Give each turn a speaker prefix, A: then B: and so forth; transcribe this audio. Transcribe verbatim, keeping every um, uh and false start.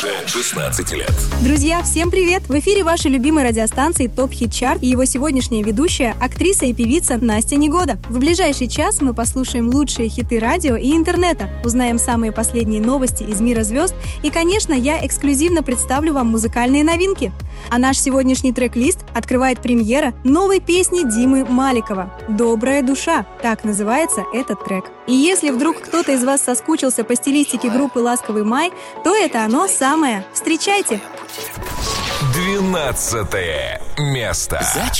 A: шестнадцать лет.
B: Друзья, всем привет! В эфире вашей любимой радиостанции ТОП Хит Чарт и его сегодняшняя ведущая, актриса и певица Настя Негода. В ближайший час мы послушаем лучшие хиты радио и интернета, узнаем самые последние новости из мира звезд и, конечно, я эксклюзивно представлю вам музыкальные новинки. А наш сегодняшний трек-лист открывает премьера новой песни Димы Маликова «Добрая душа». Так называется этот трек. И если вдруг кто-то из вас соскучился по стилистике группы «Ласковый май», то это оно самое. Встречайте!
A: Двенадцатое место.
C: Зачем?